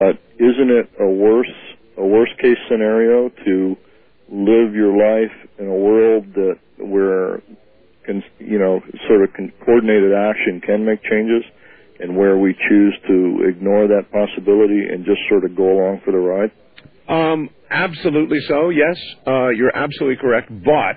Isn't it a worst case scenario to live your life in a world where sort of coordinated action can make changes, and where we choose to ignore that possibility and just sort of go along for the ride? Absolutely so, yes. You're absolutely correct. But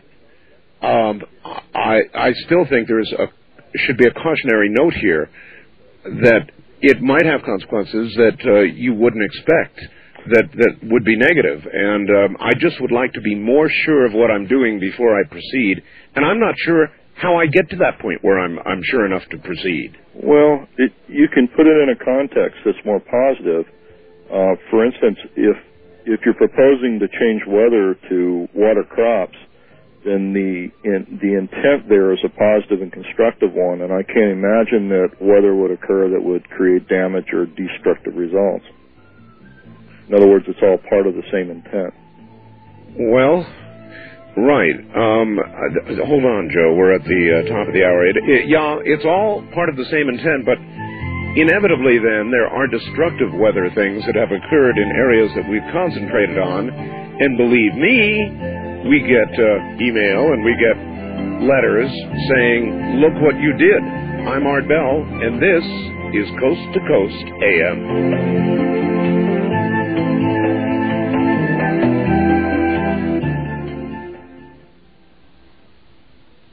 I still think should be a cautionary note here that it might have consequences that you wouldn't expect, that would be negative. And I just would like to be more sure of what I'm doing before I proceed. And I'm not sure how I get to that point where I'm sure enough to proceed. Well, you can put it in a context that's more positive. For instance, if you're proposing to change weather to water crops, then the intent there is a positive and constructive one, and I can't imagine that weather would occur that would create damage or destructive results. In other words, it's all part of the same intent. Well, right. Hold on, Joe. We're at the top of the hour. It's all part of the same intent, but inevitably then there are destructive weather things that have occurred in areas that we've concentrated on, and believe me, we get email and we get letters saying, look what you did. I'm Art Bell, and this is Coast to Coast AM.